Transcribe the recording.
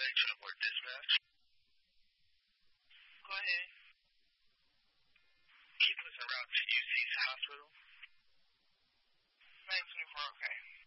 Airport Dispatch. Go ahead. Can you put us en route to UC's hospital? 924, okay.